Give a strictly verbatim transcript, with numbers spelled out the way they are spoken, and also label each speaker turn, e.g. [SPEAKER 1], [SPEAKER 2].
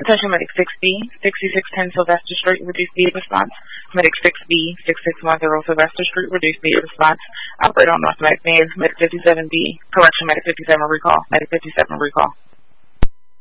[SPEAKER 1] Attention Medic six B, sixty-six ten Sylvester Street, reduced speed response. Medic six B, sixty-six ten Sylvester Street, reduced speed response. Operator on North Medic Main, Medic fifty-seven B, correction, Medic fifty-seven recall, Medic fifty-seven recall.